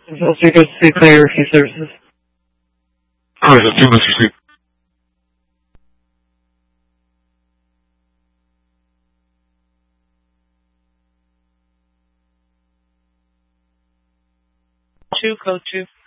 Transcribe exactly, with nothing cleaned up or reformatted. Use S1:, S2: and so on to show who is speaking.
S1: Also goes to Clarity Services.
S2: Alright, that's two, Mister Steve.
S1: Two, code two.